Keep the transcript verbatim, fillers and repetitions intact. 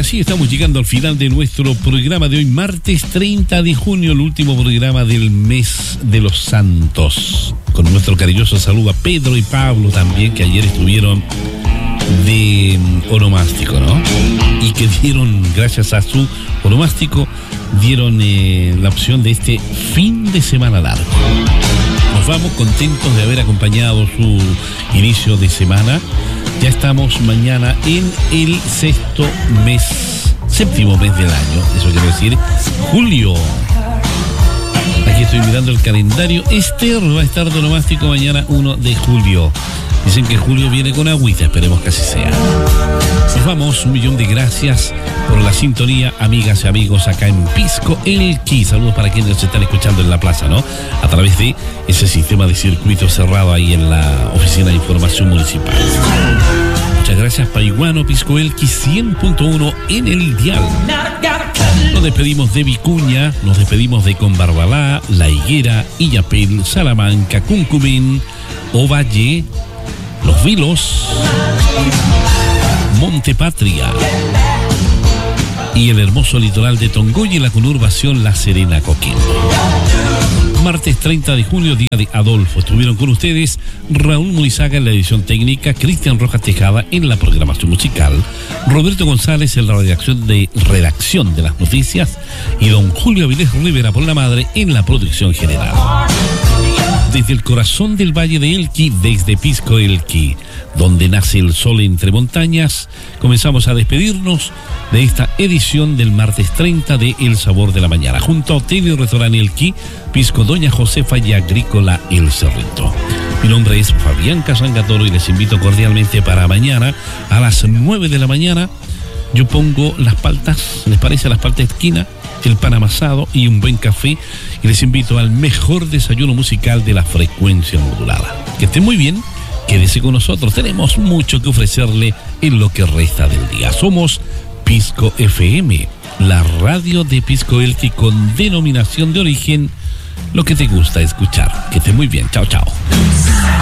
así estamos llegando al final de nuestro programa de hoy, martes treinta de junio, el último programa del mes de los santos. Con nuestro cariñoso saludo a Pedro y Pablo también, que ayer estuvieron de onomástico, ¿no? Y que dieron, gracias a su onomástico, dieron eh, la opción de este fin de semana largo. Nos vamos contentos de haber acompañado su inicio de semana. Ya estamos mañana en el sexto mes, séptimo mes del año, eso quiere decir julio. Aquí estoy mirando el calendario. Esther va a estar de onomástico mañana uno de julio. Dicen que julio viene con agüita, esperemos que así sea. Nos vamos, un millón de gracias por la sintonía, amigas y amigos, acá en Pisco Elqui. Saludos para quienes nos están escuchando en la plaza, ¿no? A través de ese sistema de circuito cerrado ahí en la Oficina de Información Municipal. Muchas gracias, Paiguano, Pisco Elqui cien punto uno en el dial. Nos despedimos de Vicuña, nos despedimos de Conbarbalá, La Higuera, Illapel, Salamanca, Cuncumén, Ovalle, Los Vilos, Montepatria y el hermoso litoral de Tongoy y la conurbación La Serena, Coquimbo. Martes treinta de junio, día de Adolfo. Estuvieron con ustedes Raúl Mulizaga en la edición técnica, Cristian Rojas Tejada en la programación musical, Roberto González en la redacción de, redacción de las noticias y don Julio Avilés Rivera por la madre en la producción general. Desde el corazón del Valle de Elqui, desde Pisco Elqui, donde nace el sol entre montañas, comenzamos a despedirnos de esta edición del martes treinta de El Sabor de la Mañana, junto a Hotel y Restaurante Elqui, Pisco Doña Josefa y Agrícola El Cerrito. Mi nombre es Fabián Casangatoro y les invito cordialmente para mañana a las nueve de la mañana. Yo pongo las paltas, ¿les parece? Las paltas de esquina, el pan amasado y un buen café, y les invito al mejor desayuno musical de la frecuencia modulada. Que estén muy bien, quédese con nosotros, tenemos mucho que ofrecerle en lo que resta del día. Somos Pisco F M, la radio de Pisco Elqui con denominación de origen, lo que te gusta escuchar. Que estén muy bien, chao, chao.